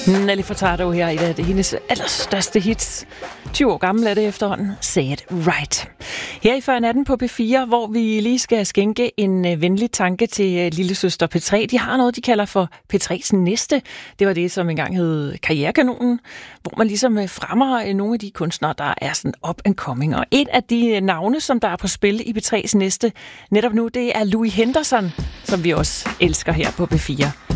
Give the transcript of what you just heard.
Nelly Furtado her i det hendes allerstørste hits. 20 år gammel er det efterhånden. Say it right. Her i Før Natten på P4, hvor vi lige skal skænke en venlig tanke til lillesøster P3. De har noget, de kalder for P3's næste. Det var det, som engang hed Karrierekanonen, hvor man ligesom fremmer nogle af de kunstnere, der er sådan up and coming. Og et af de navne, som der er på spil i P3's næste netop nu, det er Louis Henderson, som vi også elsker her på P4.